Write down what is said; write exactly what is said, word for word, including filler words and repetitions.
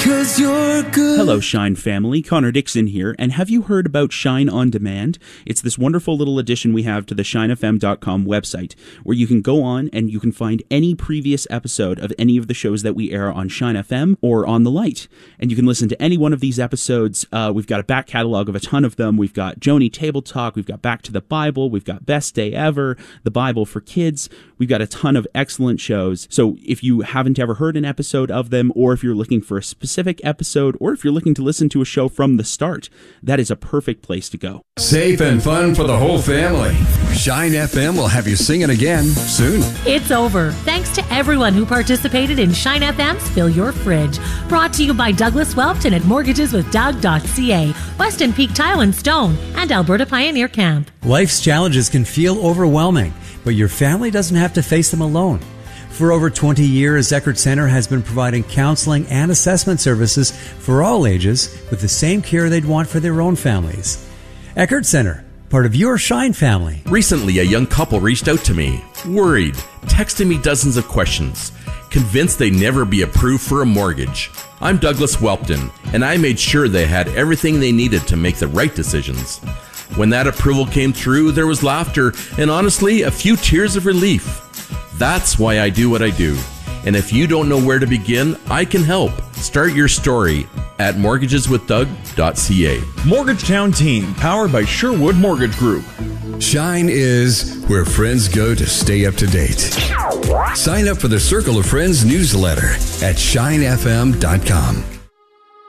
'cause you're good. Hello, Shine family. Connor Dixon here, and have you heard about Shine On Demand? It's this wonderful little addition we have to the shine f m dot com website, where you can go on and you can find any previous episode of any of the shows that we air on Shine F M or on The Light. And you can listen to any one of these episodes. Uh, we've got a back catalog of a ton of them. We've got Joni Table Talk, we've got Back to the Bible, we've got Best Day Ever, The Bible for Kids. We've got a ton of excellent shows. So if you haven't ever heard an episode of them, or if you're looking for a specific episode, or if you're looking to listen to a show from the start, that is a perfect place to go. Safe and fun for the whole family. Shine F M will have you singing again soon. It's over. Thanks to everyone who participated in Shine F M's Fill Your Fridge. Brought to you by Douglas Welpton at mortgages with doug dot c a, Weston Peak Tile and Stone, and Alberta Pioneer Camp. Life's challenges can feel overwhelming, but your family doesn't have to face them alone. For over twenty years, Eckert Center has been providing counseling and assessment services for all ages with the same care they'd want for their own families. Eckert Center, part of your Shine family. Recently, a young couple reached out to me, worried, texting me dozens of questions, convinced they'd never be approved for a mortgage. I'm Douglas Welpton, and I made sure they had everything they needed to make the right decisions. When that approval came through, there was laughter and honestly, a few tears of relief. That's why I do what I do. And if you don't know where to begin, I can help. Start your story at mortgages with doug dot c a. Mortgagetown Team, powered by Sherwood Mortgage Group. Shine is where friends go to stay up to date. Sign up for the Circle of Friends newsletter at shine f m dot com.